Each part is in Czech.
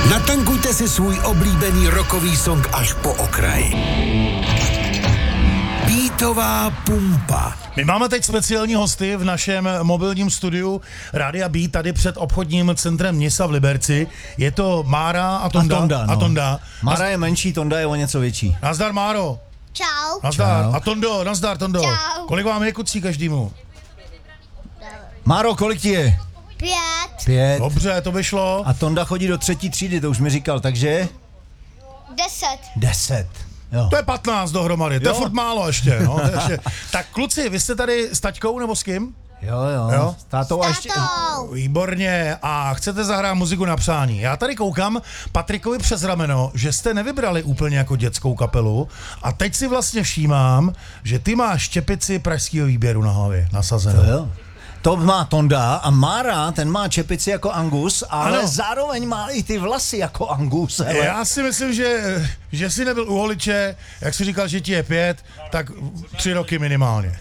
Natankujte si svůj oblíbený rockový song až po okraj. Beatová pumpa. My máme teď speciální hosty v našem mobilním studiu Rádia Beat tady před obchodním centrem Nisa v Liberci. Je to Mára a Tonda. Tonda. Mára je menší, Tonda je o něco větší. Nazdar, Máro. Čau. Nazdar. Čau. A Tondo, nazdar, Tondo. Čau. Kolik vám je kucí každému? Máro, kolik ti je? 5. 5. Dobře, to vyšlo. A Tonda chodí do 3. třídy, to už mi říkal, takže 10. 10. Jo. To je 15 dohromady, to je furt málo ještě, no. Tak kluci, vy jste tady s taťkou nebo s kým? Jo. S tátou a ještě... Tatou. Výborně. A chcete zahrát muziku na přání. Já tady koukám Patrikovi přes rameno, že jste nevybrali úplně jako dětskou kapelu a teď si vlastně všímám, že ty máš čepici pražského výběru na hlavě nasazenou. Jo. To má Tonda a Mára, ten má čepici jako Angus, ale Ano. zároveň má i ty vlasy jako Angus. Hele. Já si myslím, že jsi nebyl u holiče, jak jsi říkal, že ti je 5, tak 3 roky minimálně.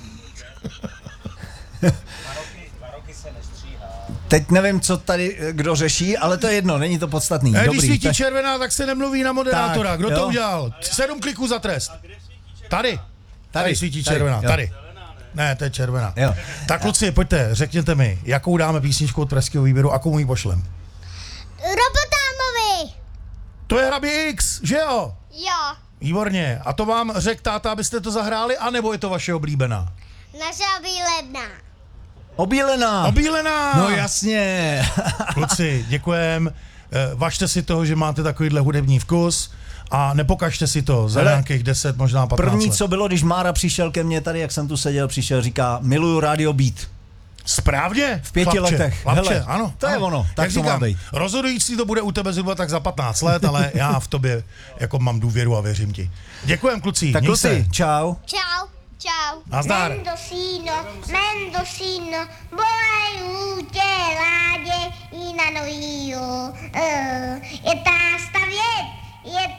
Teď nevím, co tady kdo řeší, ale to je jedno, není to podstatný. Když Dobrý. svítí červená, tak se nemluví na moderátora. Tak, Kdo to jo. udělal? 7 kliků za trest. Tady svítí tady, červená. jo. Tady. Ne, to je červená. Jo. Tak kluci, pojďte, řekněte mi, jakou dáme písničku od pražského výběru a komu ji pošlem? Robotámovi. To je Hrabě X, že jo? Jo. Výborně. A to vám řekl táta, abyste to zahráli, anebo je to vaše oblíbená? Naše oblíbená. Obílená. Obílená! No jasně. Kluci, děkujem. Važte si toho, že máte takovýhle hudební vkus a nepokažte si to za Hele, nějakých 10, možná 15 První, let. co bylo, když Mára přišel ke mně tady, jak jsem tu seděl, přišel, říká, miluju Radio Beat. Správně? V 5 letech. Chlapče, Hele, ano. to je ano. ono, tak Jak to má říkám, být. rozhodující to bude u tebe zhruba tak za 15 let, ale já v tobě jako mám důvěru a věřím ti. Děkujem, kluci. Tak měj se. kluci, čau. Čau. Čau. Nazdar. Mendocino, boleju tě ládě i na nojího. Je ta stavět, je